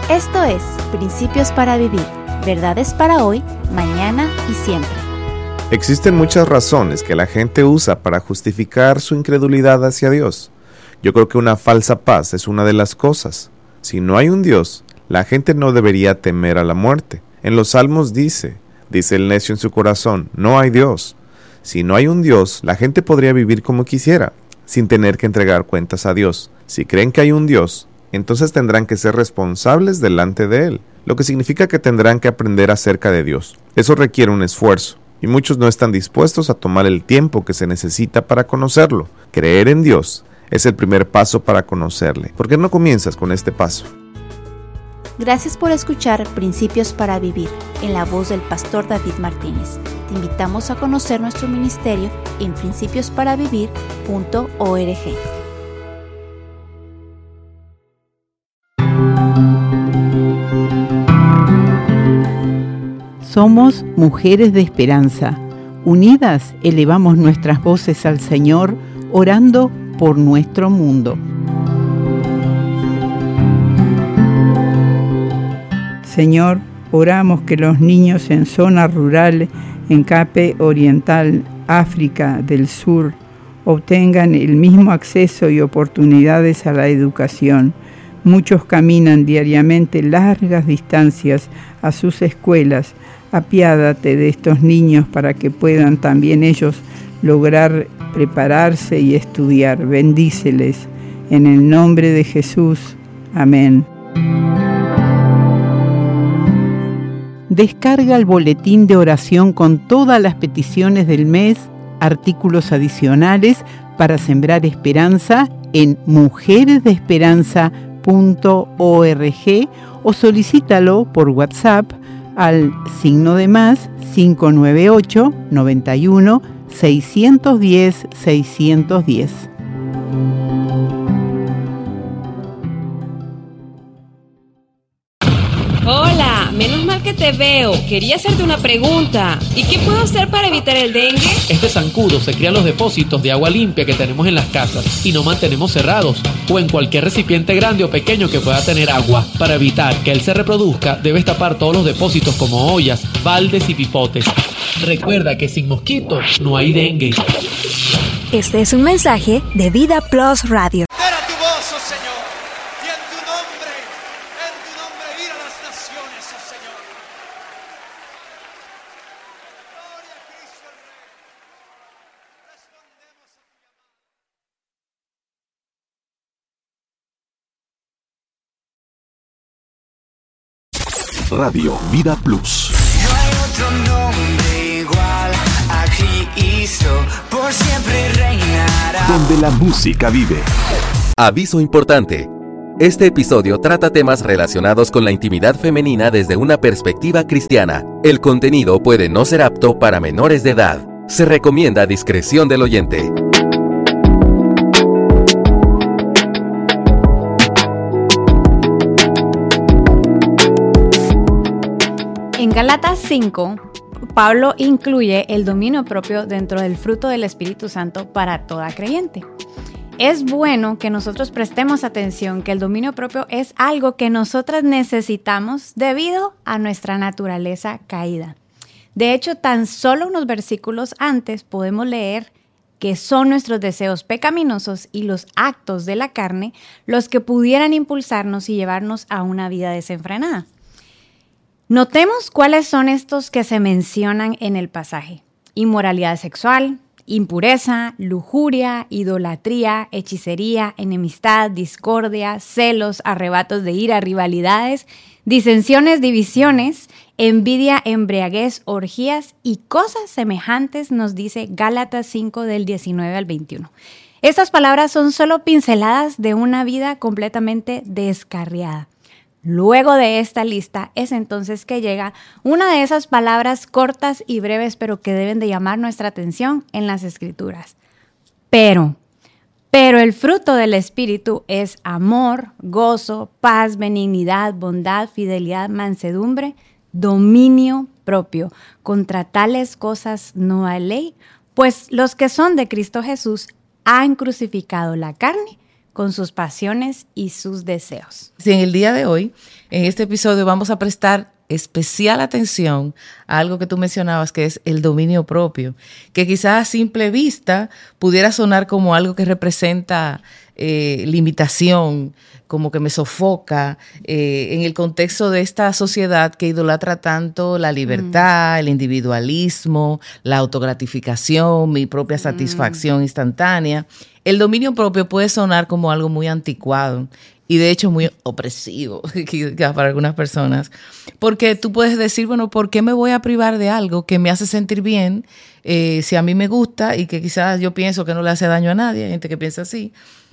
Esto es Principios para Vivir, verdades para hoy, mañana y siempre. Existen muchas razones que la gente usa para justificar su incredulidad hacia Dios. Yo creo que una falsa paz es una de las cosas. Si no hay un Dios, la gente no debería temer a la muerte. En los Salmos dice el necio en su corazón, no hay Dios. Si no hay un Dios, la gente podría vivir como quisiera, sin tener que entregar cuentas a Dios. Si creen que hay un Dios, entonces tendrán que ser responsables delante de Él, lo que significa que tendrán que aprender acerca de Dios. Eso requiere un esfuerzo, y muchos no están dispuestos a tomar el tiempo que se necesita para conocerlo. Creer en Dios es el primer paso para conocerle. ¿Por qué no comienzas con este paso? Gracias por escuchar Principios para Vivir, en la voz del pastor David Martínez. Te invitamos a conocer nuestro ministerio en principiosparavivir.org. Somos mujeres de esperanza. Unidas elevamos nuestras voces al Señor, orando por nuestro mundo. Señor, oramos que los niños en zonas rurales, en Cape Oriental, África del Sur, obtengan el mismo acceso y oportunidades a la educación. Muchos caminan diariamente largas distancias a sus escuelas. Apiádate de estos niños para que puedan también ellos lograr prepararse y estudiar. Bendíceles. En el nombre de Jesús. Amén. Descarga el boletín de oración con todas las peticiones del mes, artículos adicionales para sembrar esperanza en mujeresdeesperanza.org o solicítalo por WhatsApp al +598 91 610 610. Hola, menos mal que te veo. Quería hacerte una pregunta. ¿Y qué puedo hacer para evitar el dengue? Este zancudo se cría en los depósitos de agua limpia que tenemos en las casas y no mantenemos cerrados, o en cualquier recipiente grande o pequeño que pueda tener agua. Para evitar que él se reproduzca, debes tapar todos los depósitos como ollas, baldes y pipotes. Recuerda que sin mosquitos no hay dengue. Este es un mensaje de Vida Plus Radio. Era tu voz, oh Señor, y en tu nombre ir a las naciones, oh Señor. Gloria a Cristo el Rey. Respondemos a tu llamado. Radio Vida Plus. No hay otro nombre igual a Cristo, por siempre reinará. Donde la música vive. Aviso importante. Este episodio trata temas relacionados con la intimidad femenina desde una perspectiva cristiana. El contenido puede no ser apto para menores de edad. Se recomienda discreción del oyente. En Gálatas 5, Pablo incluye el dominio propio dentro del fruto del Espíritu Santo para toda creyente. Es bueno que nosotros prestemos atención que el dominio propio es algo que nosotras necesitamos debido a nuestra naturaleza caída. De hecho, tan solo unos versículos antes podemos leer que son nuestros deseos pecaminosos y los actos de la carne los que pudieran impulsarnos y llevarnos a una vida desenfrenada. Notemos cuáles son estos que se mencionan en el pasaje: inmoralidad sexual, impureza, lujuria, idolatría, hechicería, enemistad, discordia, celos, arrebatos de ira, rivalidades, disensiones, divisiones, envidia, embriaguez, orgías y cosas semejantes, nos dice Gálatas 5 del 19 al 21. Estas palabras son solo pinceladas de una vida completamente descarriada. Luego de esta lista es entonces que llega una de esas palabras cortas y breves, pero que deben de llamar nuestra atención en las Escrituras. Pero el fruto del Espíritu es amor, gozo, paz, benignidad, bondad, fidelidad, mansedumbre, dominio propio. Contra tales cosas no hay ley, pues los que son de Cristo Jesús han crucificado la carne con sus pasiones y sus deseos. Sí, en el día de hoy, en este episodio, vamos a prestar especial atención a algo que tú mencionabas, que es el dominio propio, que quizás a simple vista pudiera sonar como algo que representa limitación, como que me sofoca en el contexto de esta sociedad que idolatra tanto la libertad, el individualismo, la autogratificación, mi propia satisfacción instantánea. El dominio propio puede sonar como algo muy anticuado y de hecho muy opresivo para algunas personas, porque tú puedes decir, bueno, ¿por qué me voy a privar de algo que me hace sentir bien si a mí me gusta y que quizás yo pienso que no le hace daño a nadie? Hay gente que piensa así.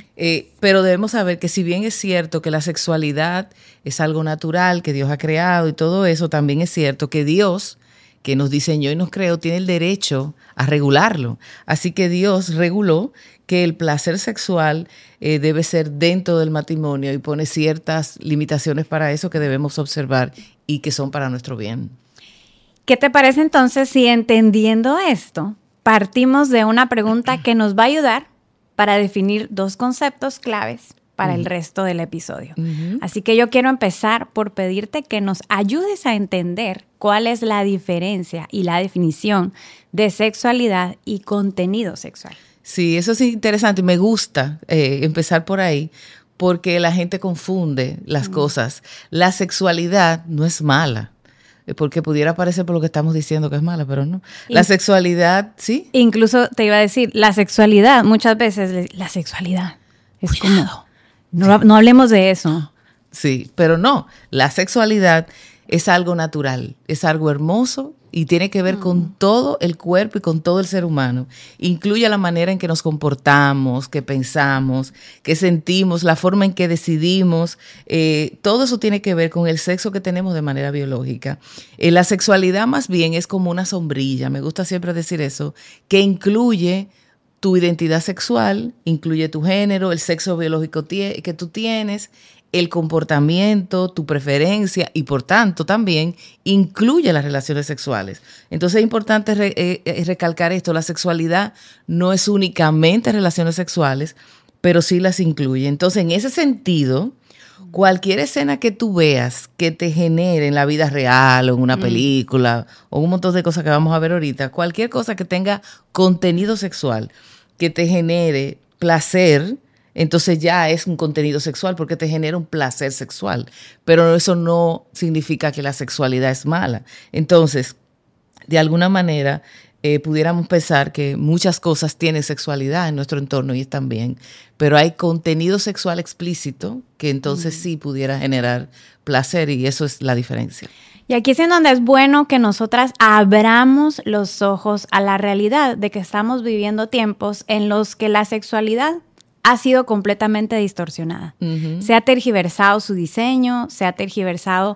Pero debemos saber que si bien es cierto que la sexualidad es algo natural que Dios ha creado y todo eso, también es cierto que Dios, que nos diseñó y nos creó, tiene el derecho a regularlo. Así que Dios reguló que el placer sexual debe ser dentro del matrimonio y pone ciertas limitaciones para eso que debemos observar y que son para nuestro bien. ¿Qué te parece entonces si, entendiendo esto, partimos de una pregunta que nos va a ayudar para definir dos conceptos claves para el resto del episodio? Así que yo quiero empezar por pedirte que nos ayudes a entender cuál es la diferencia y la definición de sexualidad y contenido sexual. Sí, eso es interesante. Me gusta empezar por ahí porque la gente confunde las cosas. La sexualidad no es mala, porque pudiera parecer por lo que estamos diciendo que es mala, pero no. La sexualidad, ¿sí? Incluso te iba a decir, la sexualidad, muchas veces, la sexualidad es como, no hablemos de eso. Sí, pero no, la sexualidad es algo natural, es algo hermoso y tiene que ver con todo el cuerpo y con todo el ser humano. Incluye la manera en que nos comportamos, que pensamos, que sentimos, la forma en que decidimos. Todo eso tiene que ver con el sexo que tenemos de manera biológica. La sexualidad más bien es como una sombrilla, me gusta siempre decir eso, que incluye tu identidad sexual, incluye tu género, el sexo biológico que tú tienes, el comportamiento, tu preferencia y por tanto también incluye las relaciones sexuales. Entonces es importante recalcar esto, la sexualidad no es únicamente relaciones sexuales, pero sí las incluye. Entonces en ese sentido, cualquier escena que tú veas que te genere en la vida real o en una película o un montón de cosas que vamos a ver ahorita, cualquier cosa que tenga contenido sexual, que te genere placer, entonces ya es un contenido sexual porque te genera un placer sexual. Pero eso no significa que la sexualidad es mala. Entonces, de alguna manera, pudiéramos pensar que muchas cosas tienen sexualidad en nuestro entorno y están bien, pero hay contenido sexual explícito que entonces sí pudiera generar placer y eso es la diferencia. Y aquí es en donde es bueno que nosotras abramos los ojos a la realidad de que estamos viviendo tiempos en los que la sexualidad ha sido completamente distorsionada. Se ha tergiversado su diseño, se ha tergiversado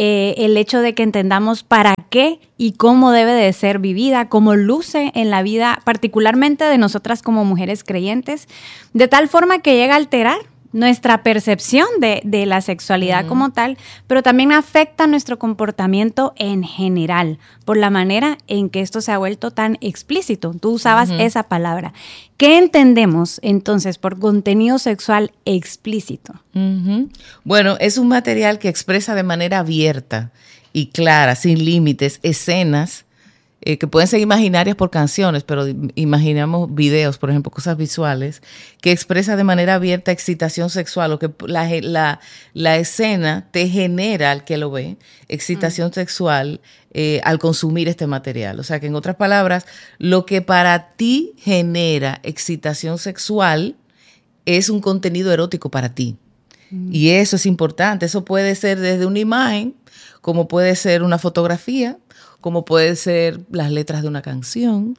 el hecho de que entendamos para qué y cómo debe de ser vivida, cómo luce en la vida, particularmente de nosotras como mujeres creyentes, de tal forma que llega a alterar nuestra percepción de la sexualidad como tal, pero también afecta nuestro comportamiento en general, por la manera en que esto se ha vuelto tan explícito. Tú usabas esa palabra. ¿Qué entendemos entonces por contenido sexual explícito? Bueno, es un material que expresa de manera abierta y clara, sin límites, escenas que pueden ser imaginarias por canciones, pero imaginamos videos, por ejemplo, cosas visuales, que expresa de manera abierta excitación sexual, o que la escena te genera, al que lo ve, excitación sexual al consumir este material. O sea que, en otras palabras, lo que para ti genera excitación sexual es un contenido erótico para ti. Y eso es importante. Eso puede ser desde una imagen, como puede ser una fotografía, como puede ser las letras de una canción,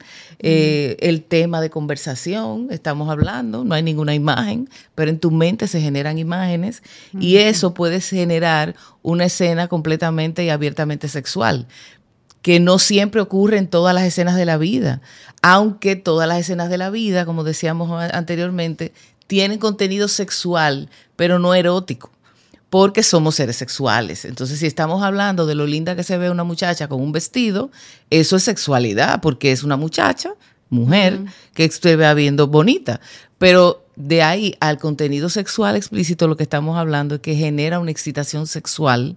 el tema de conversación, estamos hablando, no hay ninguna imagen, pero en tu mente se generan imágenes y eso puede generar una escena completamente y abiertamente sexual, que no siempre ocurre en todas las escenas de la vida, aunque todas las escenas de la vida, como decíamos anteriormente, tienen contenido sexual, pero no erótico, porque somos seres sexuales. Entonces, si estamos hablando de lo linda que se ve una muchacha con un vestido, eso es sexualidad, porque es una muchacha, mujer, que se vea viendo bonita. Pero de ahí al contenido sexual explícito, lo que estamos hablando es que genera una excitación sexual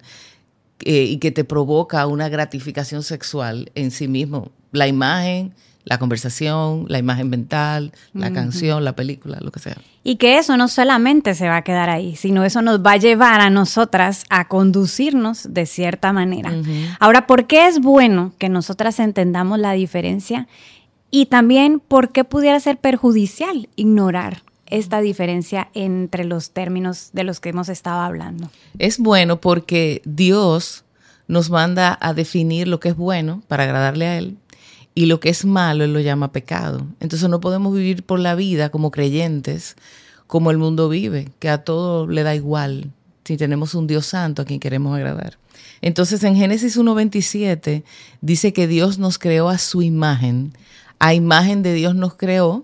y que te provoca una gratificación sexual en sí mismo. La imagen, la conversación, la imagen mental, la canción, la película, lo que sea. Y que eso no solamente se va a quedar ahí, sino eso nos va a llevar a nosotras a conducirnos de cierta manera. Ahora, ¿por qué es bueno que nosotras entendamos la diferencia? Y también, ¿por qué pudiera ser perjudicial ignorar esta diferencia entre los términos de los que hemos estado hablando? Es bueno porque Dios nos manda a definir lo que es bueno para agradarle a Él y lo que es malo Él lo llama pecado. Entonces no podemos vivir por la vida como creyentes, como el mundo vive, que a todo le da igual si tenemos un Dios santo a quien queremos agradar. Entonces en Génesis 1:27 dice que Dios nos creó a su imagen. A imagen de Dios nos creó,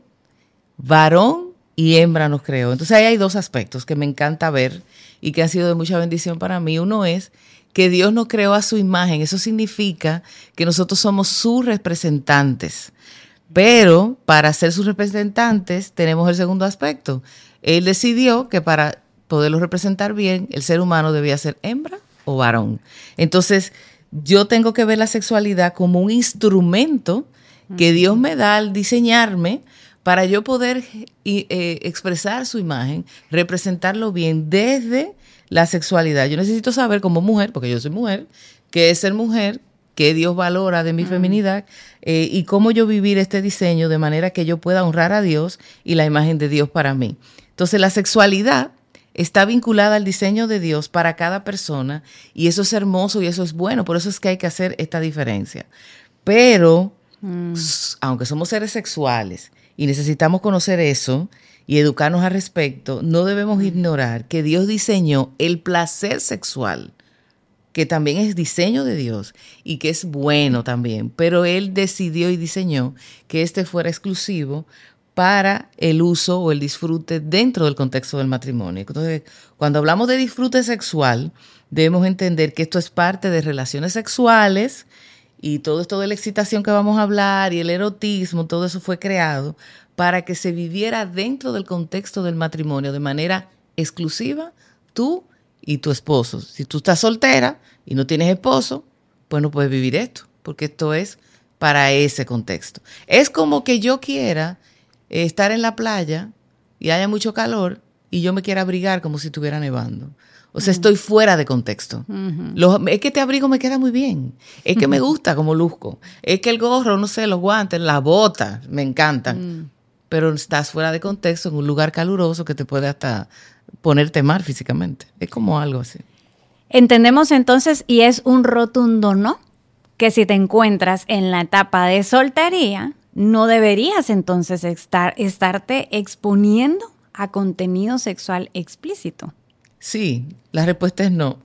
varón y hembra nos creó. Entonces ahí hay dos aspectos que me encanta ver y que han sido de mucha bendición para mí. Uno es que Dios nos creó a su imagen. Eso significa que nosotros somos sus representantes. Pero para ser sus representantes tenemos el segundo aspecto. Él decidió que para poderlo representar bien, el ser humano debía ser hembra o varón. Entonces yo tengo que ver la sexualidad como un instrumento que Dios me da al diseñarme para yo poder expresar su imagen, representarlo bien desde la sexualidad. Yo necesito saber como mujer, porque yo soy mujer, qué es ser mujer, qué Dios valora de mi feminidad y cómo yo vivir este diseño de manera que yo pueda honrar a Dios y la imagen de Dios para mí. Entonces la sexualidad está vinculada al diseño de Dios para cada persona y eso es hermoso y eso es bueno. Por eso es que hay que hacer esta diferencia. Pero aunque somos seres sexuales y necesitamos conocer eso y educarnos al respecto, no debemos ignorar que Dios diseñó el placer sexual, que también es diseño de Dios y que es bueno también, pero Él decidió y diseñó que este fuera exclusivo para el uso o el disfrute dentro del contexto del matrimonio. Entonces, cuando hablamos de disfrute sexual, debemos entender que esto es parte de relaciones sexuales. Y todo esto de la excitación que vamos a hablar y el erotismo, todo eso fue creado para que se viviera dentro del contexto del matrimonio de manera exclusiva, tú y tu esposo. Si tú estás soltera y no tienes esposo, pues no puedes vivir esto, porque esto es para ese contexto. Es como que yo quiera estar en la playa y haya mucho calor y yo me quiera abrigar como si estuviera nevando. O sea, estoy fuera de contexto. Es que este abrigo me queda muy bien. Es que me gusta como luzco. Es que el gorro, no sé, los guantes, las botas, me encantan. Pero estás fuera de contexto en un lugar caluroso que te puede hasta ponerte mal físicamente. Es como algo así. Entendemos entonces, y es un rotundo no, que si te encuentras en la etapa de soltería, no deberías entonces estarte exponiendo a contenido sexual explícito. Sí, la respuesta es no.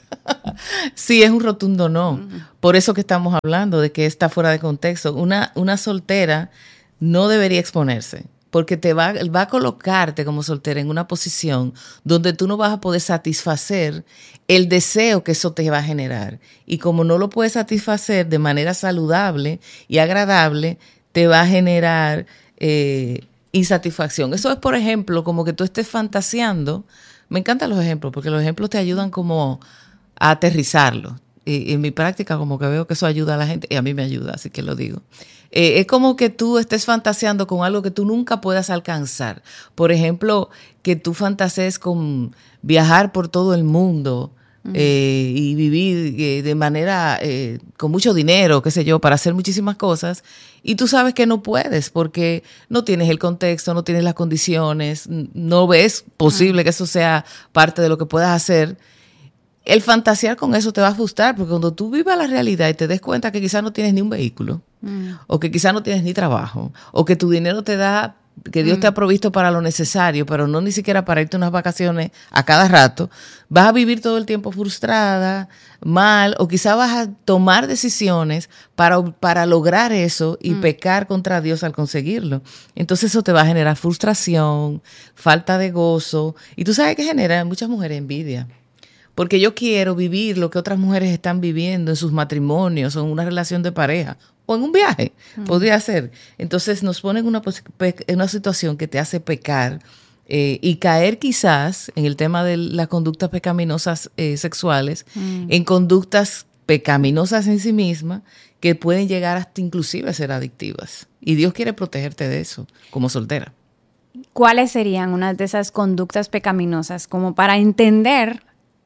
Sí, es un rotundo no. Por eso que estamos hablando de que está fuera de contexto. Una soltera no debería exponerse, porque va a colocarte como soltera en una posición donde tú no vas a poder satisfacer el deseo que eso te va a generar. Y como no lo puedes satisfacer de manera saludable y agradable, te va a generar insatisfacción. Eso es, por ejemplo, como que tú estés fantaseando. Me encantan los ejemplos, porque los ejemplos te ayudan como a aterrizarlo. Y en mi práctica como que veo que eso ayuda a la gente, y a mí me ayuda, así que lo digo. Es como que tú estés fantaseando con algo que tú nunca puedas alcanzar. Por ejemplo, que tú fantasees con viajar por todo el mundo y vivir de manera, con mucho dinero, qué sé yo, para hacer muchísimas cosas. Y tú sabes que no puedes porque no tienes el contexto, no tienes las condiciones, no ves posible que eso sea parte de lo que puedas hacer. El fantasear con eso te va a frustrar porque cuando tú vivas la realidad y te des cuenta que quizás no tienes ni un vehículo o que quizás no tienes ni trabajo o que tu dinero te da, que Dios te ha provisto para lo necesario, pero no ni siquiera para irte unas vacaciones a cada rato, vas a vivir todo el tiempo frustrada, mal, o quizás vas a tomar decisiones para lograr eso y pecar contra Dios al conseguirlo. Entonces eso te va a generar frustración, falta de gozo, y tú sabes que genera en muchas mujeres envidia. Porque yo quiero vivir lo que otras mujeres están viviendo en sus matrimonios o en una relación de pareja o en un viaje, podría ser. Entonces nos ponen en una situación que te hace pecar y caer quizás en el tema de las conductas pecaminosas sexuales, en conductas pecaminosas en sí mismas que pueden llegar hasta inclusive a ser adictivas. Y Dios quiere protegerte de eso como soltera. ¿Cuáles serían unas de esas conductas pecaminosas? Como para entender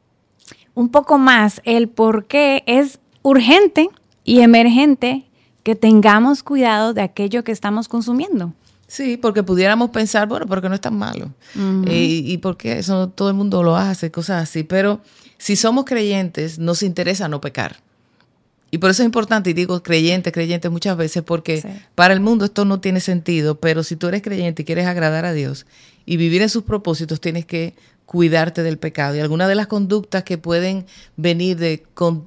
un poco más el por qué es urgente y emergente que tengamos cuidado de aquello que estamos consumiendo. Sí, porque pudiéramos pensar, bueno, porque no es tan malo. Y porque eso todo el mundo lo hace, cosas así. Pero si somos creyentes, nos interesa no pecar. Y por eso es importante, y digo creyente muchas veces, porque para el mundo esto no tiene sentido, pero si tú eres creyente y quieres agradar a Dios y vivir en sus propósitos, tienes que cuidarte del pecado. Y algunas de las conductas que pueden venir de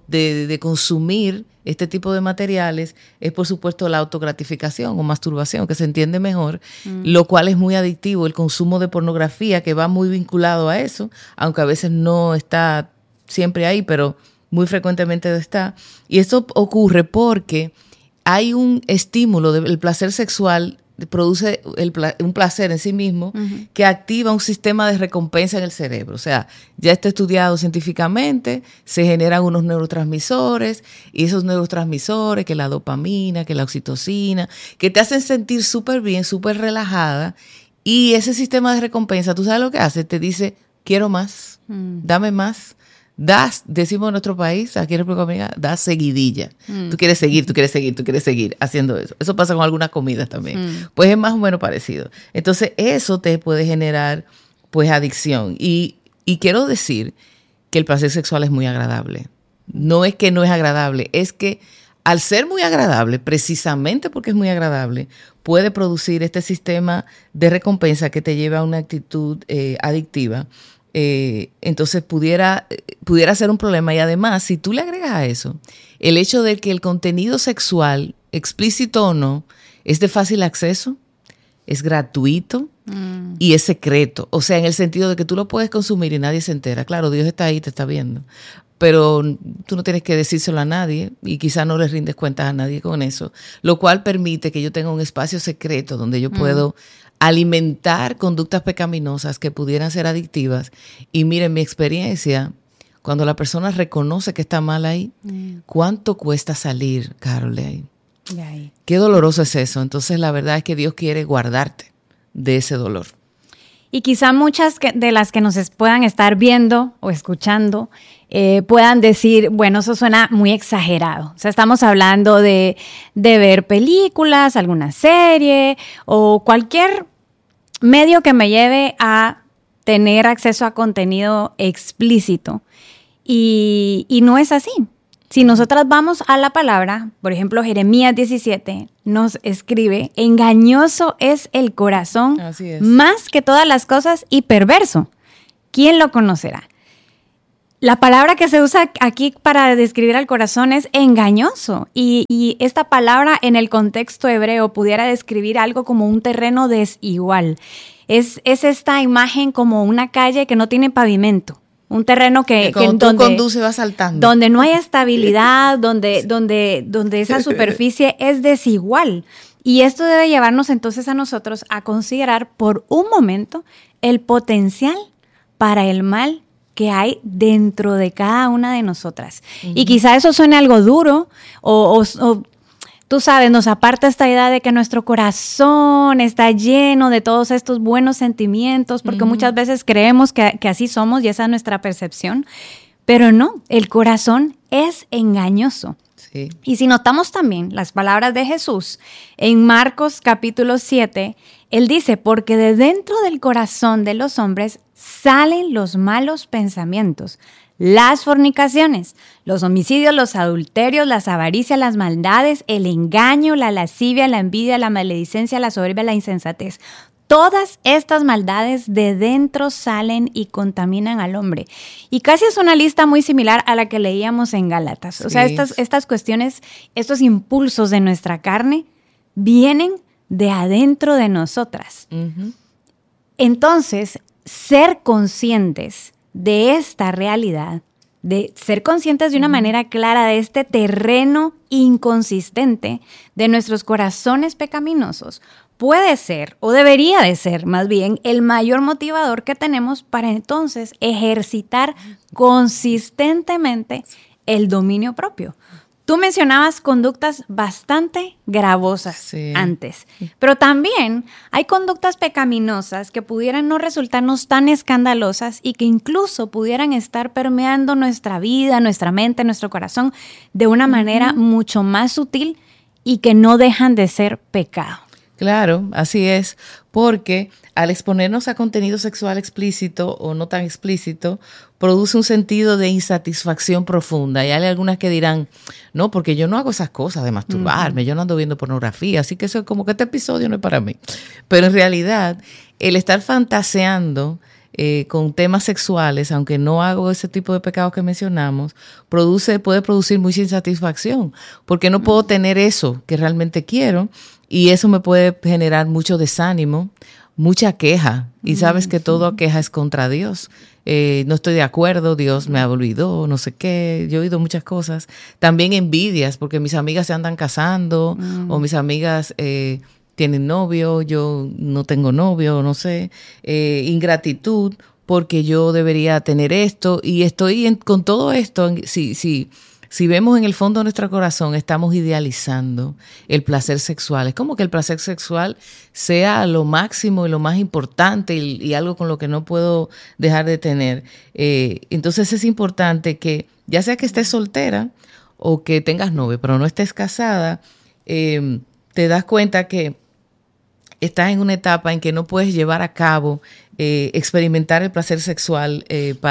consumir este tipo de materiales es, por supuesto, la autogratificación o masturbación, que se entiende mejor, lo cual es muy adictivo. El consumo de pornografía, que va muy vinculado a eso, aunque a veces no está siempre ahí, pero muy frecuentemente está. Y esto ocurre porque hay un estímulo del placer sexual, produce un placer en sí mismo que activa un sistema de recompensa en el cerebro. O sea, ya está estudiado científicamente, se generan unos neurotransmisores, y esos neurotransmisores, que la dopamina, que la oxitocina, que te hacen sentir súper bien, súper relajada, y ese sistema de recompensa, ¿tú sabes lo que hace? Te dice, quiero más, dame más. Das, decimos en nuestro país, aquí en República Dominicana, das seguidilla. Tú quieres seguir haciendo eso. Eso pasa con algunas comidas también. Pues es más o menos parecido. Entonces, eso te puede generar, pues, adicción. Y quiero decir que el placer sexual es muy agradable. No es que no es agradable, es que al ser muy agradable, precisamente porque es muy agradable, puede producir este sistema de recompensa que te lleva a una actitud adictiva. Entonces pudiera ser un problema. Y además, si tú le agregas a eso el hecho de que el contenido sexual, explícito o no, es de fácil acceso, es gratuito y es secreto. O sea, en el sentido de que tú lo puedes consumir y nadie se entera. Claro, Dios está ahí, te está viendo, pero tú no tienes que decírselo a nadie y quizá no le rindes cuentas a nadie con eso, lo cual permite que yo tenga un espacio secreto donde yo puedo alimentar conductas pecaminosas que pudieran ser adictivas. Y miren, mi experiencia, cuando la persona reconoce que está mal ahí, ¿cuánto cuesta salir, Carol, de ahí? Qué doloroso es eso. Entonces, la verdad es que Dios quiere guardarte de ese dolor. Y quizá muchas de las que nos puedan estar viendo o escuchando puedan decir, bueno, eso suena muy exagerado. O sea, estamos hablando de ver películas, alguna serie o cualquier medio que me lleve a tener acceso a contenido explícito. Y no es así. Si nosotras vamos a la palabra, por ejemplo, Jeremías 17 nos escribe, engañoso es el corazón más que todas las cosas y perverso. ¿Quién lo conocerá? La palabra que se usa aquí para describir al corazón es engañoso. Y esta palabra en el contexto hebreo pudiera describir algo como un terreno desigual. Es esta imagen como una calle que no tiene pavimento. Un terreno que donde conduce va saltando. Donde no hay estabilidad, donde esa superficie es desigual. Y esto debe llevarnos entonces a nosotros a considerar por un momento el potencial para el mal que hay dentro de cada una de nosotras. Y quizá eso suene algo duro o tú sabes, nos aparta esta idea de que nuestro corazón está lleno de todos estos buenos sentimientos, porque muchas veces creemos que así somos y esa es nuestra percepción, pero no, el corazón es engañoso. Sí. Y si notamos también las palabras de Jesús en Marcos capítulo 7, él dice, porque de dentro del corazón de los hombres salen los malos pensamientos, las fornicaciones, los homicidios, los adulterios, las avaricias, las maldades, el engaño, la lascivia, la envidia, la maledicencia, la soberbia, la insensatez. Todas estas maldades de dentro salen y contaminan al hombre. Y casi es una lista muy similar a la que leíamos en Gálatas. Sí. O sea, estas cuestiones, estos impulsos de nuestra carne vienen de adentro de nosotras. Entonces, ser conscientes de esta realidad de ser conscientes de una manera clara de este terreno inconsistente de nuestros corazones pecaminosos, puede ser, o debería de ser más bien, el mayor motivador que tenemos para entonces ejercitar consistentemente el dominio propio. Tú mencionabas conductas bastante gravosas antes, pero también hay conductas pecaminosas que pudieran no resultarnos tan escandalosas y que incluso pudieran estar permeando nuestra vida, nuestra mente, nuestro corazón de una manera mucho más sutil y que no dejan de ser pecado. Claro, así es, porque al exponernos a contenido sexual explícito o no tan explícito, produce un sentido de insatisfacción profunda. Y hay algunas que dirán, no, porque yo no hago esas cosas de masturbarme, yo no ando viendo pornografía, así que eso es como que este episodio no es para mí. Pero en realidad, el estar fantaseando con temas sexuales, aunque no hago ese tipo de pecados que mencionamos, puede producir mucha insatisfacción, porque no puedo tener eso que realmente quiero, y eso me puede generar mucho desánimo, mucha queja, y sabes que toda queja es contra Dios. No estoy de acuerdo, Dios me olvidó, no sé qué, yo he oído muchas cosas. También envidias, porque mis amigas se andan casando, o mis amigas tienen novio, yo no tengo novio, no sé. Ingratitud, porque yo debería tener esto, y estoy con todo esto, si vemos en el fondo de nuestro corazón, estamos idealizando el placer sexual. Es como que el placer sexual sea lo máximo y lo más importante y algo con lo que no puedo dejar de tener. Entonces es importante que, ya sea que estés soltera o que tengas novio, pero no estés casada, te das cuenta que estás en una etapa en que no puedes llevar a cabo, experimentar el placer sexual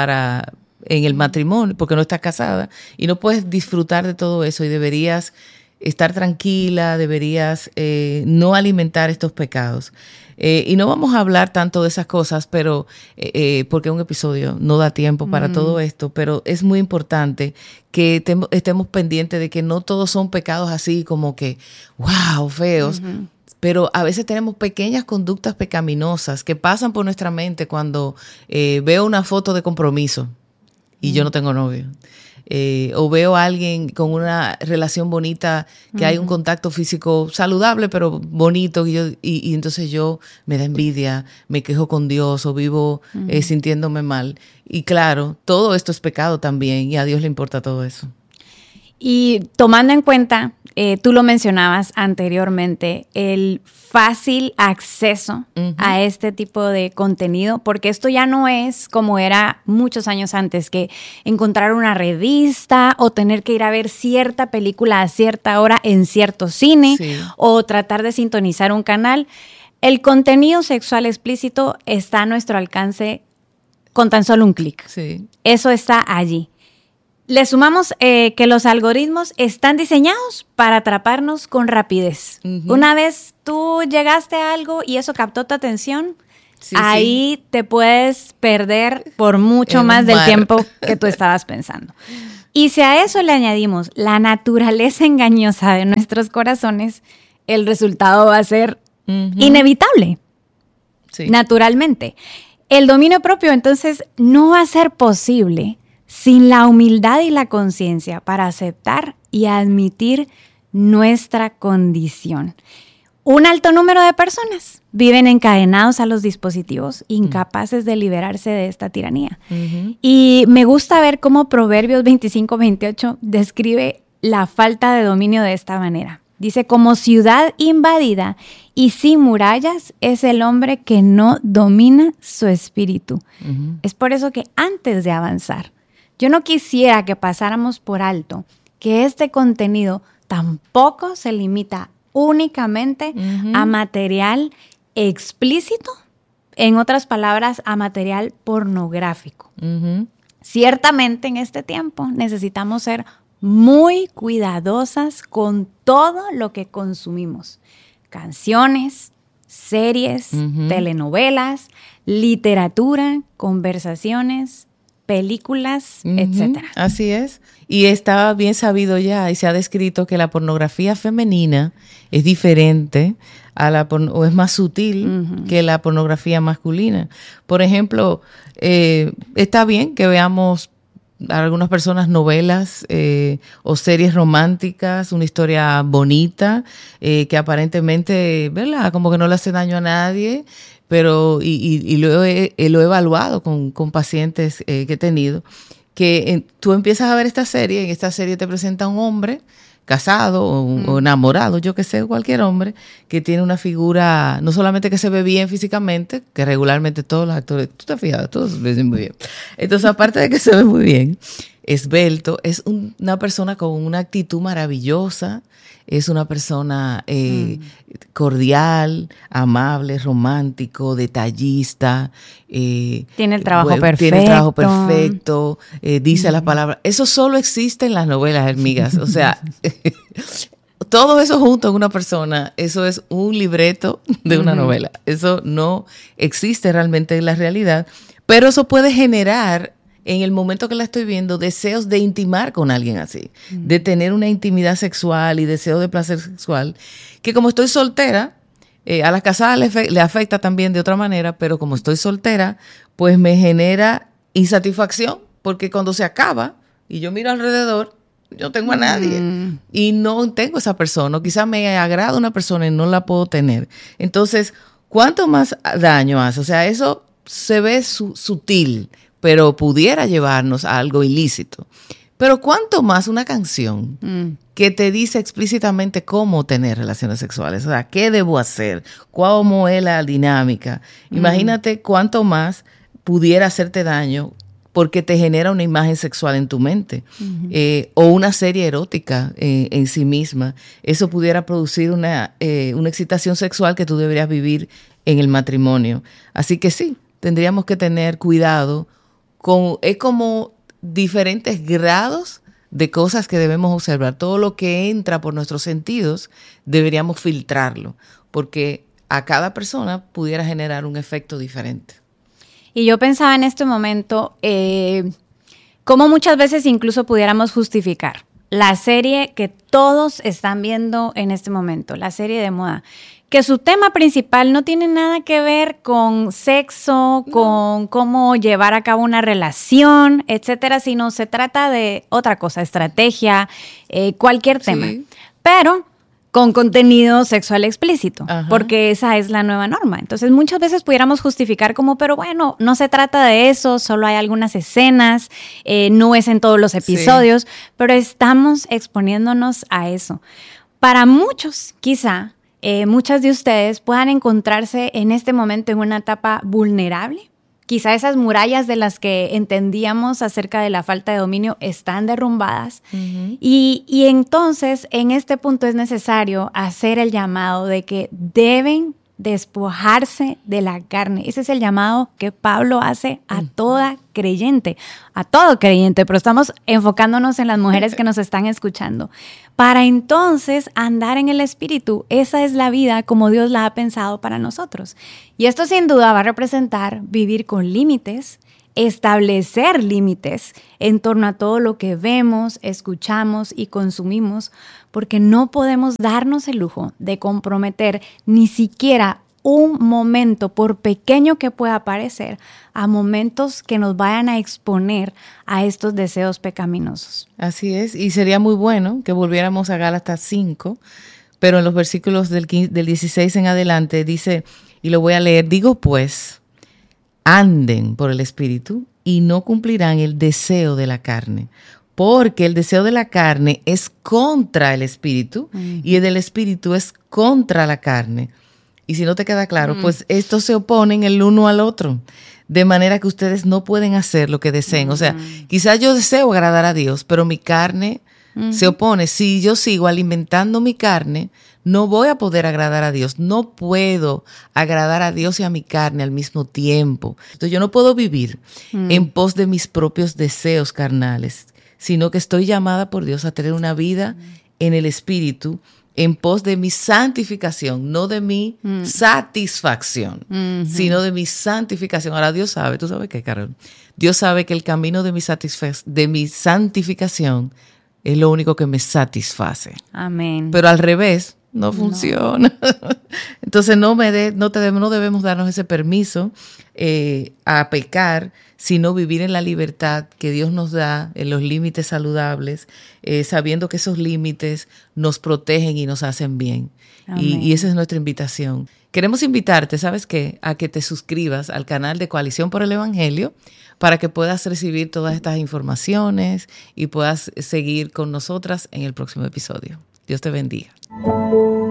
en el matrimonio, porque no estás casada, y no puedes disfrutar de todo eso, y deberías estar tranquila, deberías no alimentar estos pecados. Y no vamos a hablar tanto de esas cosas, pero porque un episodio no da tiempo para todo esto, pero es muy importante que estemos pendientes de que no todos son pecados así como que, wow, feos. Pero a veces tenemos pequeñas conductas pecaminosas que pasan por nuestra mente cuando veo una foto de compromiso y yo no tengo novio. O veo a alguien con una relación bonita, que hay un contacto físico saludable, pero bonito, y entonces yo me da envidia, me quejo con Dios o vivo sintiéndome mal. Y claro, todo esto es pecado también, y a Dios le importa todo eso. Y tomando en cuenta, tú lo mencionabas anteriormente, el fácil acceso a este tipo de contenido, porque esto ya no es como era muchos años antes, que encontrar una revista o tener que ir a ver cierta película a cierta hora en cierto cine, o tratar de sintonizar un canal. El contenido sexual explícito está a nuestro alcance con tan solo un clic. Eso está allí. Le sumamos que los algoritmos están diseñados para atraparnos con rapidez. Una vez tú llegaste a algo y eso captó tu atención, ahí te puedes perder por mucho más del tiempo que tú estabas pensando. Y si a eso le añadimos la naturaleza engañosa de nuestros corazones, el resultado va a ser inevitable, naturalmente. El dominio propio, entonces, no va a ser posible sin la humildad y la conciencia para aceptar y admitir nuestra condición. Un alto número de personas viven encadenados a los dispositivos, incapaces de liberarse de esta tiranía. Y me gusta ver cómo Proverbios 25-28 describe la falta de dominio de esta manera. Dice, como ciudad invadida y sin murallas es el hombre que no domina su espíritu. Es por eso que antes de avanzar, yo no quisiera que pasáramos por alto que este contenido tampoco se limita únicamente a material explícito, en otras palabras, a material pornográfico. Ciertamente en este tiempo necesitamos ser muy cuidadosas con todo lo que consumimos. Canciones, series, telenovelas, literatura, conversaciones, películas, etcétera. Así es. Y está bien sabido ya y se ha descrito que la pornografía femenina es diferente o es más sutil que la pornografía masculina. Por ejemplo, está bien que veamos algunas personas novelas o series románticas, una historia bonita, que aparentemente, ¿verdad?, como que no le hace daño a nadie, pero y lo he evaluado con pacientes que he tenido, que tú empiezas a ver esta serie, en esta serie te presenta un hombre casado o enamorado, yo que sé, cualquier hombre, que tiene una figura, no solamente que se ve bien físicamente, que regularmente todos los actores, tú te has fijado, todos se ven muy bien. Entonces, aparte de que se ve muy bien, esbelto, es una persona con una actitud maravillosa, es una persona cordial, amable, romántico, detallista. Tiene el trabajo perfecto. Tiene el trabajo perfecto, dice las palabras. Eso solo existe en las novelas, amigas. O sea, todo eso junto en una persona, eso es un libreto de una novela. Eso no existe realmente en la realidad, pero eso puede generar, en el momento que la estoy viendo, deseos de intimar con alguien así, de tener una intimidad sexual y deseo de placer sexual, que como estoy soltera, a las casadas le afecta también de otra manera, pero como estoy soltera, pues me genera insatisfacción, porque cuando se acaba y yo miro alrededor, yo no tengo a nadie y no tengo esa persona, o quizás me agrada una persona y no la puedo tener. Entonces, ¿cuánto más daño hace? O sea, eso se ve sutil, pero pudiera llevarnos a algo ilícito. Pero ¿cuánto más una canción que te dice explícitamente cómo tener relaciones sexuales? O sea, ¿qué debo hacer? ¿Cómo es la dinámica? Imagínate cuánto más pudiera hacerte daño porque te genera una imagen sexual en tu mente. O una serie erótica en sí misma. Eso pudiera producir una excitación sexual que tú deberías vivir en el matrimonio. Así que sí, tendríamos que tener cuidado. Es como diferentes grados de cosas que debemos observar. Todo lo que entra por nuestros sentidos deberíamos filtrarlo, porque a cada persona pudiera generar un efecto diferente. Y yo pensaba en este momento cómo muchas veces incluso pudiéramos justificar la serie que todos están viendo en este momento, la serie de moda, que su tema principal no tiene nada que ver con sexo, con cómo llevar a cabo una relación, etcétera, sino se trata de otra cosa, estrategia, cualquier tema. Pero con contenido sexual explícito, porque esa es la nueva norma. Entonces, muchas veces pudiéramos justificar como, pero bueno, no se trata de eso, solo hay algunas escenas, no es en todos los episodios, pero estamos exponiéndonos a eso. Para muchos, quizá, muchas de ustedes puedan encontrarse en este momento en una etapa vulnerable. Quizá esas murallas de las que entendíamos acerca de la falta de dominio están derrumbadas. Y entonces, en este punto es necesario hacer el llamado de que deben despojarse de la carne. Ese es el llamado que Pablo hace a toda creyente, a todo creyente, pero estamos enfocándonos en las mujeres que nos están escuchando. Para entonces andar en el Espíritu, esa es la vida como Dios la ha pensado para nosotros. Y esto sin duda va a representar vivir con límites, establecer límites en torno a todo lo que vemos, escuchamos y consumimos, porque no podemos darnos el lujo de comprometer ni siquiera un momento, por pequeño que pueda parecer, a momentos que nos vayan a exponer a estos deseos pecaminosos. Así es, y sería muy bueno que volviéramos a Gálatas 5, pero en los versículos del 16 en adelante dice, y lo voy a leer, digo pues, anden por el Espíritu y no cumplirán el deseo de la carne, porque el deseo de la carne es contra el Espíritu y el del Espíritu es contra la carne. Y si no te queda claro, pues estos se oponen el uno al otro, de manera que ustedes no pueden hacer lo que deseen. O sea, quizás yo deseo agradar a Dios, pero mi carne se opone. Si yo sigo alimentando mi carne, no voy a poder agradar a Dios. No puedo agradar a Dios y a mi carne al mismo tiempo. Entonces yo no puedo vivir en pos de mis propios deseos carnales, sino que estoy llamada por Dios a tener una vida en el Espíritu, en pos de mi santificación, no de mi satisfacción, sino de mi santificación. Ahora Dios sabe, ¿tú sabes qué, Carol? Dios sabe que el camino de mi santificación es lo único que me satisface. Amén. Pero al revés, no funciona. Entonces no debemos darnos ese permiso a pecar, sino vivir en la libertad que Dios nos da, en los límites saludables, sabiendo que esos límites nos protegen y nos hacen bien. Y esa es nuestra invitación. Queremos invitarte, ¿sabes qué?, a que te suscribas al canal de Coalición por el Evangelio para que puedas recibir todas estas informaciones y puedas seguir con nosotras en el próximo episodio. Dios te bendiga.